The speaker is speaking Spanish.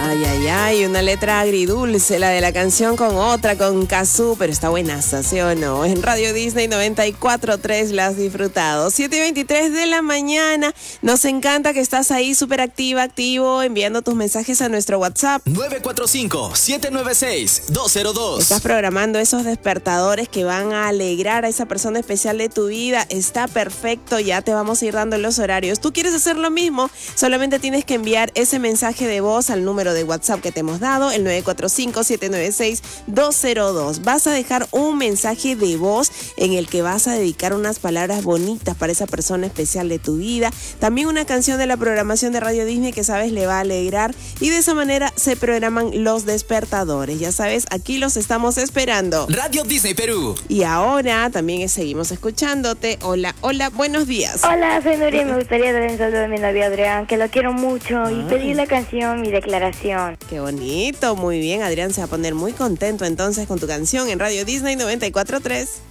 Ay, ay, ay, una letra agridulce, la de la canción con otra, con Cazzu, pero está buenaza, ¿sí o no? En Radio Disney 94.3 la has disfrutado. 7:23 de la mañana, nos encanta que estás ahí súper activo, enviando tus mensajes a nuestro WhatsApp. 945-796-202. Estás programando esos despertadores que van a alegrar a esa persona especial de tu vida. Está perfecto, ya te vamos a ir dando los horarios. ¿Tú quieres hacer lo mismo? Solamente tienes que enviar ese mensaje de voz al número de WhatsApp que te hemos dado, el 945-796-202. Vas a dejar un mensaje de voz en el que vas a dedicar unas palabras bonitas para esa persona especial de tu vida. También una canción de la programación de Radio Disney que sabes le va a alegrar, y de esa manera se programan los despertadores. Ya sabes, aquí los estamos esperando. Radio Disney Perú. Y ahora también seguimos escuchándote. Hola, hola, buenos días. Hola, soy Nuria y me gustaría dar un saludo a mi novio Adrián, que lo quiero mucho, y pedir la canción Mi Declaración. Qué bonito, muy bien. Adrián se va a poner muy contento entonces con tu canción en Radio Disney 94.3.